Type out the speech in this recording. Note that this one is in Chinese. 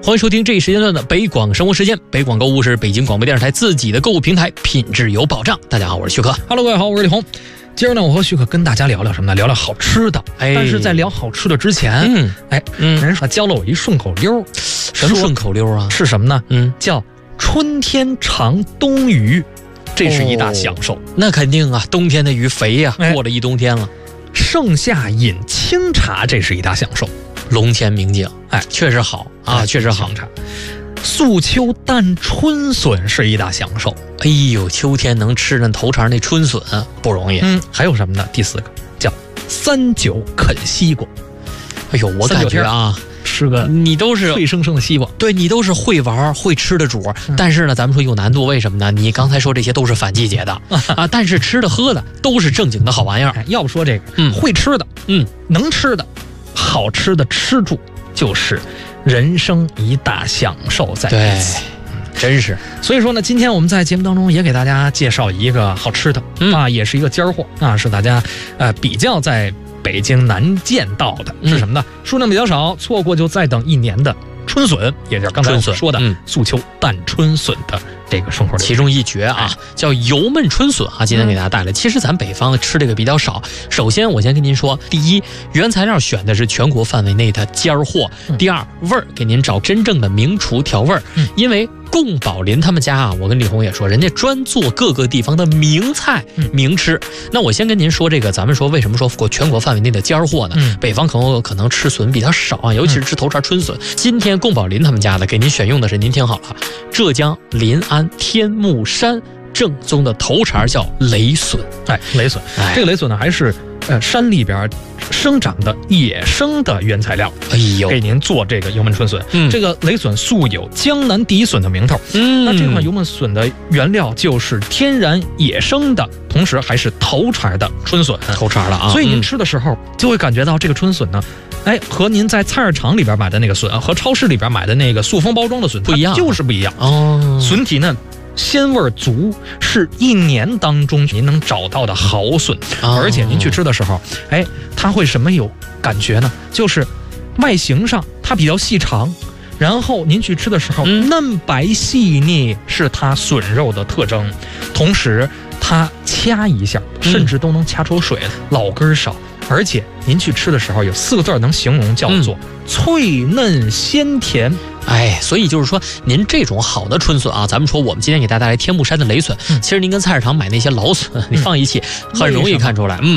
欢迎收听这一时间段的北广生活时间。北广购物是北京广播电视台自己的购物平台，品质有保障。大家好，我是旭哥。 Hello， 各位好，我是李红。今儿呢，我和旭哥跟大家聊聊什么呢？聊聊好吃的。但是在聊好吃的之前，人说教了我一顺口溜。 什么顺口溜啊？ 是什么呢？叫春天尝冬鱼，这是一大享受。 那肯定啊，冬天的鱼肥呀，过了一冬天了。 盛夏饮清茶，这是一大享受。 龙泉明镜，确实好啊，确实好。 素秋啖春笋是一大享受。 哎呦，秋天能吃那头茬那春笋不容易。 还有什么呢？第4个叫3九啃西瓜。 哎呦，我感觉啊， 吃个你都是脆生生的西瓜， 对你都是会玩会吃的主。但是呢，咱们说有难度，为什么呢？你刚才说这些都是反季节的啊，但是吃的喝的都是正经的好玩意儿。 要不说这个，会吃的，能吃的。好吃的吃住就是人生一大享受在一起， 真是。 所以说呢，今天我们在节目当中也给大家介绍一个好吃的也是一个尖儿货是大家比较在北京难见到的，是什么呢？数量比较少，错过就再等1年的春笋，也就是刚才我说的素秋啖春笋的这个顺口溜， 其中一绝啊，叫油焖春笋啊。今天给大家带来，其实咱北方吃这个比较少。首先，我先跟您说，第一，原材料选的是全国范围内的尖儿货；第二，味儿给您找真正的名厨调味儿，因为贡宝林他们家啊，我跟李红也说，人家专做各个地方的名菜、名吃。那我先跟您说这个，咱们说为什么说全国范围内的尖儿货呢？北方可能吃笋比较少啊，尤其是吃头茬春笋。今天贡宝林他们家的给您选用的是，您听好了，浙江临安天目山正宗的头茬叫雷笋。 雷笋，这个雷笋呢还是山里边生长的野生的原材料，给您做这个油焖春笋。这个雷笋素有江南第一笋的名头。那这款油焖笋的原料就是天然野生的，同时还是头茬的春笋。 头茬了啊！ 所以您吃的时候就会感觉到这个春笋呢，和您在菜市场里边买的那个笋和超市里边买的那个塑封包装的笋不一样，就是不一样哦。笋体呢鲜味足，是1年当中您能找到的好笋，而且您去吃的时候，它会什么有感觉呢？就是外形上它比较细长，然后您去吃的时候，嫩白细腻是它笋肉的特征，同时它掐一下甚至都能掐出水，老根少。而且您去吃的时候有4个字能形容，叫做脆嫩鲜甜。 所以就是说，您这种好的春笋啊，咱们说我们今天给大家带来天目山的雷笋，其实您跟菜市场买那些老笋，你放一起，很容易看出来。